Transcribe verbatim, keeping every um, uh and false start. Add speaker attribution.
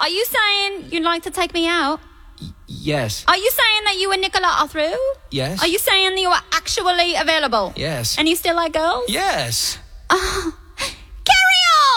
Speaker 1: Are you saying you'd like to take me out?
Speaker 2: Yes.
Speaker 1: Are you saying that you and Nicola are through?
Speaker 2: Yes.
Speaker 1: Are you saying that you are actually available?
Speaker 2: Yes.
Speaker 1: And you still like girls?
Speaker 2: Yes.
Speaker 1: Oh,